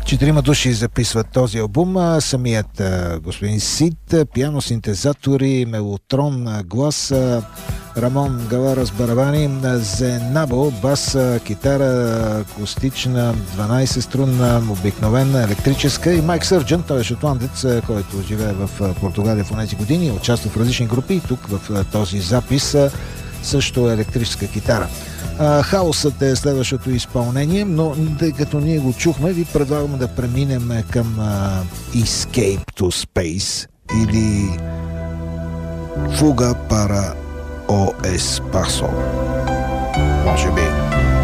Четирима души записват този албум. Самият господин Сид, пиано, синтезатори, мелотрон, глас, Рамон Галара с барабани, Зенабо, бас, китара, акустична, 12-струнна, обикновена, електрическа, и Майк Сърджън, той е шотландец, който живее в Португалия в тези години, участва в различни групи и тук в този запис също електрическа китара. Хаосът е следващото изпълнение, но тъй като ние го чухме, ви предлагаме да преминем към Escape to Space или Fuga para o Espacio. Може би.